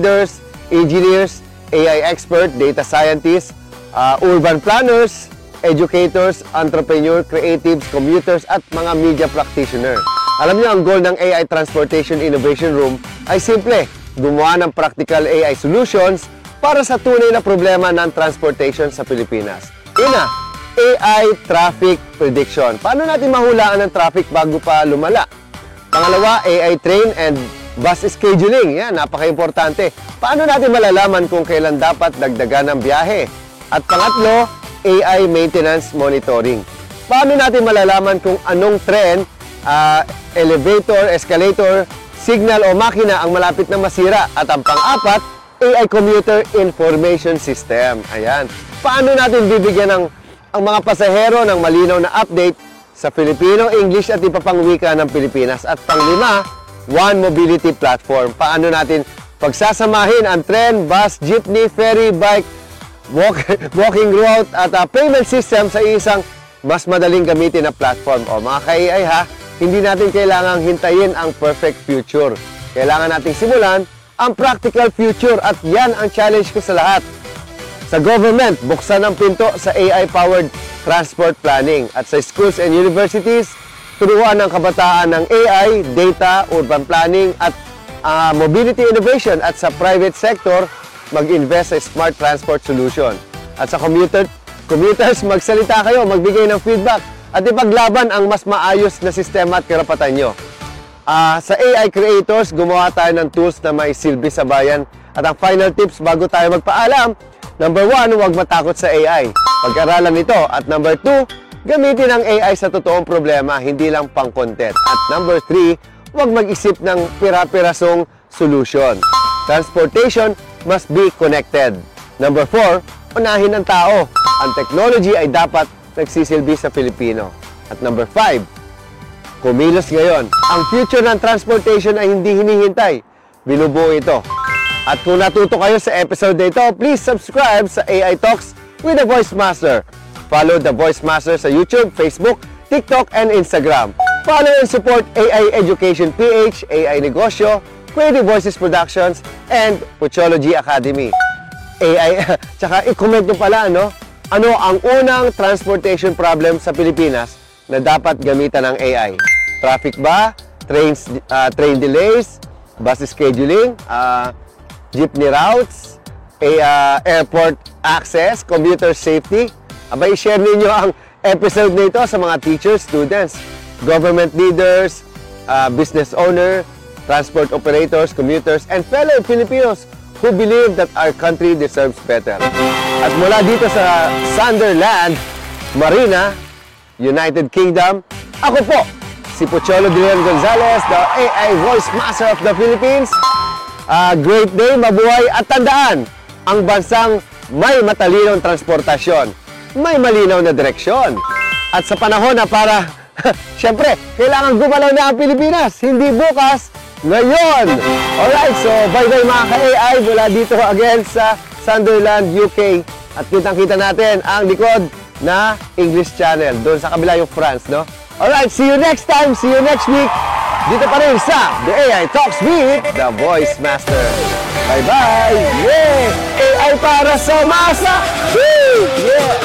leaders, engineers, AI expert, data scientists, urban planners, educators, entrepreneur, creatives, commuters, at mga media practitioner. Alam niyo, ang goal ng AI Transportation Innovation Room ay simple, gumawa ng practical AI solutions para sa tunay na problema ng transportation sa Pilipinas. Una, AI traffic prediction. Paano natin mahulaan ang traffic bago pa lumala? Pangalawa, AI train and bus scheduling. Yan, napaka-importante. Paano natin malalaman kung kailan dapat dagdagan ang biyahe? At pangatlo, AI maintenance monitoring. Paano natin malalaman kung anong tren, elevator, escalator, signal o makina ang malapit na masira? At ang pang-apat, AI commuter information system. Ayan. Paano natin bibigyan ang mga pasahero ng malinaw na update sa Filipino, English at iba pang wika ng Pilipinas? At pang-lima, One Mobility Platform. Paano natin pagsasamahin ang tren, bus, jeepney, ferry, bike, walking route at payment system sa isang mas madaling gamitin na platform? O mga ka-AI ha, hindi natin kailangang hintayin ang perfect future. Kailangan nating simulan ang practical future at yan ang challenge ko sa lahat. Sa government, buksan ang pinto sa AI-powered transport planning. At sa schools and universities, turuan ng kabataan ng AI, data, urban planning at mobility innovation. At sa private sector, mag-invest sa smart transport solution. At sa commuters, magsalita kayo, magbigay ng feedback at ipaglaban ang mas maayos na sistema at karapatan nyo. Sa AI creators, gumawa tayo ng tools na may silbi sa bayan. At ang final tips bago tayo magpaalam, number 1, huwag matakot sa AI. Pag-aralan ito. At number 2, gamitin ang AI sa totoong problema, hindi lang pang-content. At number 3, huwag mag-isip ng pira-pirasong solution. Transportation must be connected. Number 4, unahin ang tao. Ang technology ay dapat nagsisilbi sa Filipino. At number 5, kumilos ngayon. Ang future ng transportation ay hindi hinihintay. Binubuo ito. At kung natuto kayo sa episode na ito, please subscribe sa AI Talks with the Voice Master. Follow the Voice Master sa YouTube, Facebook, TikTok, and Instagram. Follow and support AI Education PH, AI Negosyo, Creative Voices Productions, and Puchology Academy. AI, tsaka i-comment nyo pala, no? Ano ang unang transportation problem sa Pilipinas na dapat gamitan ng AI? Traffic ba? Train delays? Bus scheduling? Jeepney routes? Airport access? Commuter safety? Abay, share ninyo ang episode nito sa mga teachers, students, government leaders, business owner, transport operators, commuters, and fellow Filipinos who believe that our country deserves better. At mula dito sa Sunderland, Marina, United Kingdom, ako po, si Pucholo Dilian Gonzalez, the AI Voice Master of the Philippines. Great day, mabuhay at tandaan, ang bansang may matalinong transportasyon, may malinaw na direksyon. At sa panahon na para, syempre, kailangan gumalaw na ang Pilipinas, hindi bukas, ngayon! Alright, so bye-bye mga ka-AI mula dito again sa Sunderland, UK. At kitang-kita natin ang likod na English channel. Doon sa kabila yung France, no? Alright, see you next time, see you next week. Dito pa rin sa The AI Talks with the Voice Master. Bye-bye! Yeah! AI para sa masa! Woo! Yeah!